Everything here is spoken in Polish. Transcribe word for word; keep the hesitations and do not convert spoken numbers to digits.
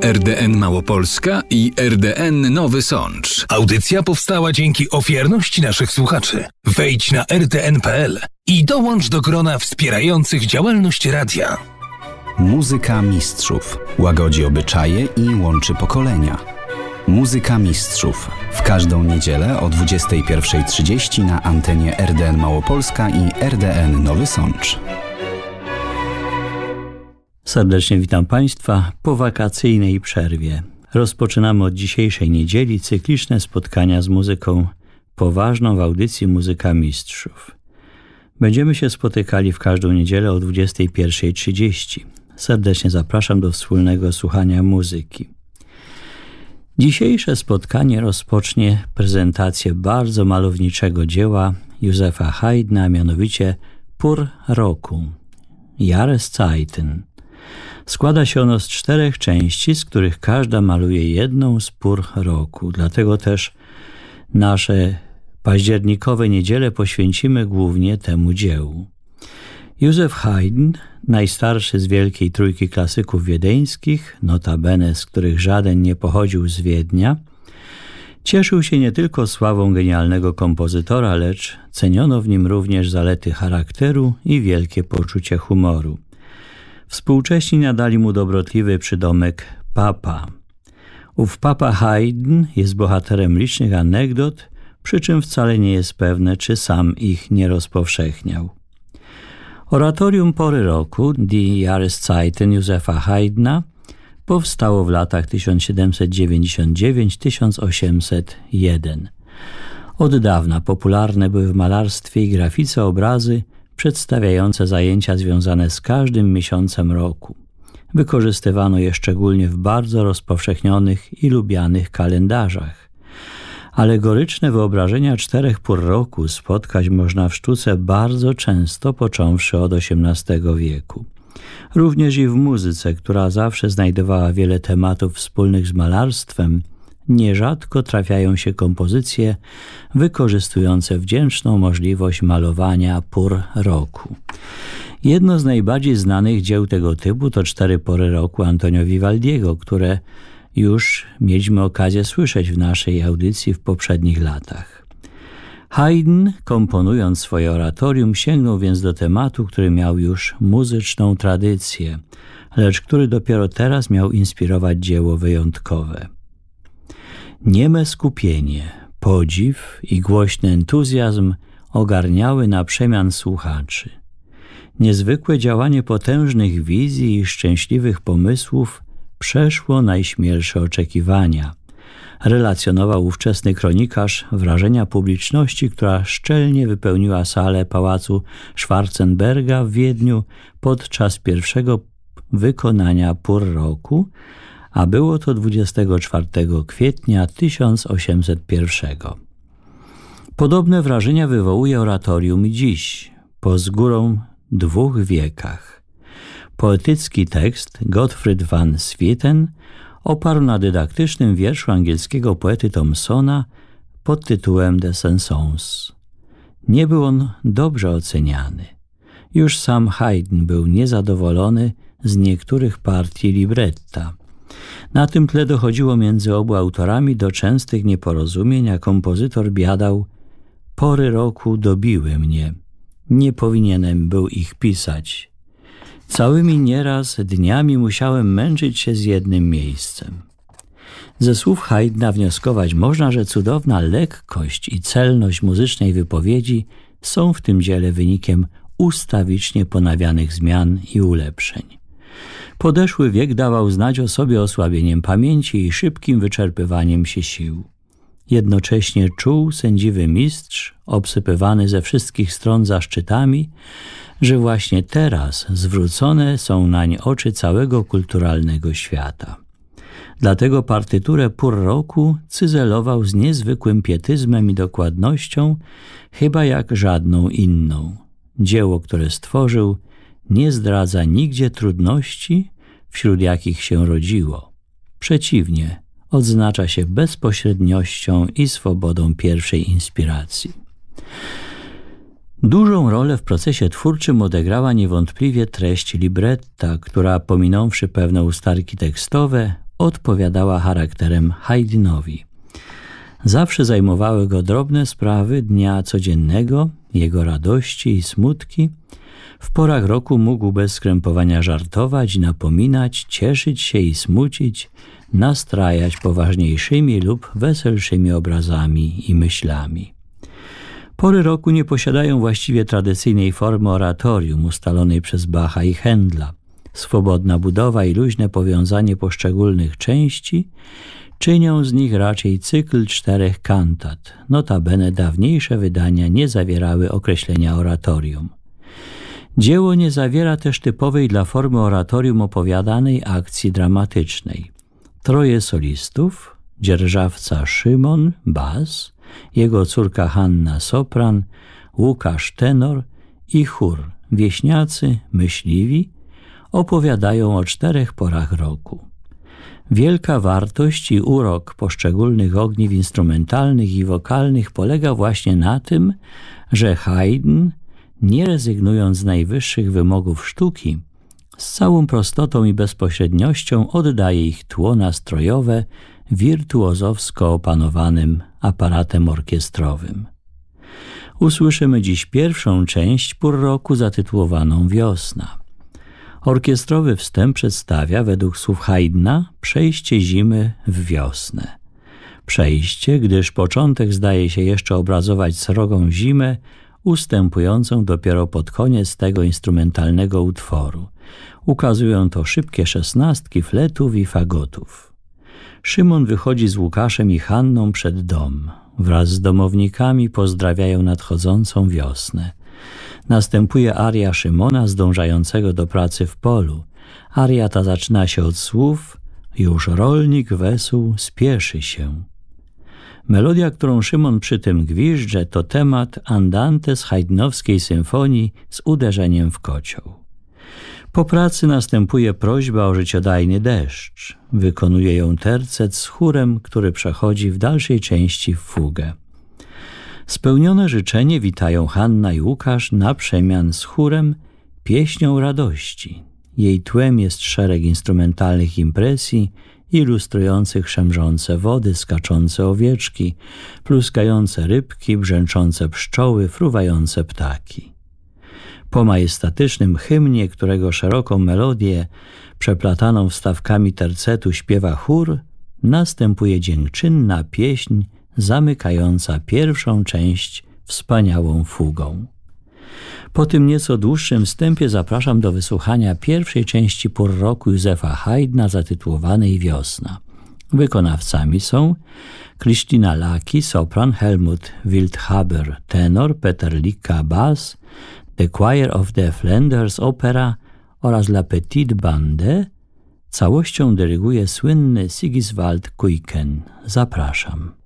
R D N Małopolska i R D N Nowy Sącz. Audycja powstała dzięki ofiarności naszych słuchaczy. Wejdź na r d n kropka p l i dołącz do grona wspierających działalność radia. Muzyka mistrzów łagodzi obyczaje i łączy pokolenia. Muzyka mistrzów w każdą niedzielę o dwudziestej pierwszej trzydzieści na antenie R D N Małopolska i R D N Nowy Sącz. Serdecznie witam Państwa po wakacyjnej przerwie. Rozpoczynamy od dzisiejszej niedzieli cykliczne spotkania z muzyką poważną w audycji Muzyka Mistrzów. Będziemy się spotykali w każdą niedzielę o dwudziestej pierwszej trzydzieści. Serdecznie zapraszam do wspólnego słuchania muzyki. Dzisiejsze spotkanie rozpocznie prezentację bardzo malowniczego dzieła Józefa Haydna, a mianowicie Pór roku, Jahreszeiten. Składa się ono z czterech części, z których każda maluje jedną z pór roku. Dlatego też nasze październikowe niedziele poświęcimy głównie temu dziełu. Józef Haydn, najstarszy z wielkiej trójki klasyków wiedeńskich, notabene z których żaden nie pochodził z Wiednia, cieszył się nie tylko sławą genialnego kompozytora, lecz ceniono w nim również zalety charakteru i wielkie poczucie humoru. Współcześni nadali mu dobrotliwy przydomek Papa. Ów Papa Haydn jest bohaterem licznych anegdot, przy czym wcale nie jest pewne, czy sam ich nie rozpowszechniał. Oratorium Pory roku, Die Jahreszeiten Józefa Haydna, powstało w latach tysiąc siedemset dziewięćdziesiąt dziewięć do tysiąc osiemset jeden. Od dawna popularne były w malarstwie i grafice obrazy przedstawiające zajęcia związane z każdym miesiącem roku. Wykorzystywano je szczególnie w bardzo rozpowszechnionych i lubianych kalendarzach. Alegoryczne wyobrażenia czterech pór roku spotkać można w sztuce bardzo często, począwszy od osiemnastego wieku. Również i w muzyce, która zawsze znajdowała wiele tematów wspólnych z malarstwem, nierzadko trafiają się kompozycje wykorzystujące wdzięczną możliwość malowania pór roku. Jedno z najbardziej znanych dzieł tego typu to Cztery pory roku Antonio Vivaldiego, które już mieliśmy okazję słyszeć w naszej audycji w poprzednich latach. Haydn, komponując swoje oratorium, sięgnął więc do tematu, który miał już muzyczną tradycję, lecz który dopiero teraz miał inspirować dzieło wyjątkowe. Nieme skupienie, podziw i głośny entuzjazm ogarniały na przemian słuchaczy. Niezwykłe działanie potężnych wizji i szczęśliwych pomysłów przeszło najśmielsze oczekiwania. Relacjonował ówczesny kronikarz wrażenia publiczności, która szczelnie wypełniła salę pałacu Schwarzenberga w Wiedniu podczas pierwszego wykonania pór roku, a było to dwudziestego czwartego kwietnia tysiąc osiemset pierwszego. Podobne wrażenia wywołuje oratorium i dziś, po z górą dwóch wiekach. Poetycki tekst Gottfried van Swieten oparł na dydaktycznym wierszu angielskiego poety Thomsona pod tytułem The Chansons. Nie był on dobrze oceniany. Już sam Haydn był niezadowolony z niektórych partii libretta. Na tym tle dochodziło między obu autorami do częstych nieporozumień, a kompozytor biadał: pory roku dobiły mnie. Nie powinienem był ich pisać. Całymi nieraz dniami musiałem męczyć się z jednym miejscem. Ze słów Haydna wnioskować można, że cudowna lekkość i celność muzycznej wypowiedzi są w tym dziele wynikiem ustawicznie ponawianych zmian i ulepszeń. Podeszły wiek dawał znać o sobie osłabieniem pamięci i szybkim wyczerpywaniem się sił. Jednocześnie czuł sędziwy mistrz, obsypywany ze wszystkich stron zaszczytami, że właśnie teraz zwrócone są nań oczy całego kulturalnego świata. Dlatego partyturę pór roku cyzelował z niezwykłym pietyzmem i dokładnością, chyba jak żadną inną. Dzieło, które stworzył, nie zdradza nigdzie trudności, wśród jakich się rodziło. Przeciwnie, odznacza się bezpośredniością i swobodą pierwszej inspiracji. Dużą rolę w procesie twórczym odegrała niewątpliwie treść libretta, która, pominąwszy pewne usterki tekstowe, odpowiadała charakterem Haydnowi. Zawsze zajmowały go drobne sprawy dnia codziennego, jego radości i smutki. W porach roku mógł bez skrępowania żartować, napominać, cieszyć się i smucić, nastrajać poważniejszymi lub weselszymi obrazami i myślami. Pory roku nie posiadają właściwie tradycyjnej formy oratorium ustalonej przez Bacha i Händla. Swobodna budowa i luźne powiązanie poszczególnych części czynią z nich raczej cykl czterech kantat. Notabene dawniejsze wydania nie zawierały określenia oratorium. Dzieło nie zawiera też typowej dla formy oratorium opowiadanej akcji dramatycznej. Troje solistów, dzierżawca Szymon, bas, jego córka Hanna, sopran, Łukasz, tenor i chór, wieśniacy, myśliwi, opowiadają o czterech porach roku. Wielka wartość i urok poszczególnych ogniw instrumentalnych i wokalnych polega właśnie na tym, że Haydn, nie rezygnując z najwyższych wymogów sztuki, z całą prostotą i bezpośredniością oddaje ich tło nastrojowe wirtuozowsko opanowanym aparatem orkiestrowym. Usłyszymy dziś pierwszą część pór roku zatytułowaną Wiosna. Orkiestrowy wstęp przedstawia, według słów Haydna, przejście zimy w wiosnę. Przejście, gdyż początek zdaje się jeszcze obrazować srogą zimę, ustępującą dopiero pod koniec tego instrumentalnego utworu. Ukazują to szybkie szesnastki fletów i fagotów. Szymon wychodzi z Łukaszem i Hanną przed dom. Wraz z domownikami pozdrawiają nadchodzącą wiosnę. Następuje aria Szymona zdążającego do pracy w polu. Aria ta zaczyna się od słów: już rolnik wesół spieszy się. Melodia, którą Szymon przy tym gwizdże, to temat andante z haydnowskiej symfonii z uderzeniem w kocioł. Po pracy następuje prośba o życiodajny deszcz. Wykonuje ją tercet z chórem, który przechodzi w dalszej części w fugę. Spełnione życzenie witają Hanna i Łukasz na przemian z chórem pieśnią radości. Jej tłem jest szereg instrumentalnych impresji ilustrujących szemrzące wody, skaczące owieczki, pluskające rybki, brzęczące pszczoły, fruwające ptaki. Po majestatycznym hymnie, którego szeroką melodię przeplataną wstawkami tercetu śpiewa chór, następuje dziękczynna pieśń zamykająca pierwszą część wspaniałą fugą. Po tym nieco dłuższym wstępie zapraszam do wysłuchania pierwszej części pór roku Józefa Haydna zatytułowanej Wiosna. Wykonawcami są Krystyna Laki, sopran, Helmut Wildhaber, tenor, Peter Licka, bas, The Choir of the Flanders Opera oraz La Petite Bande. Całością dyryguje słynny Sigiswald Kuijken. Zapraszam.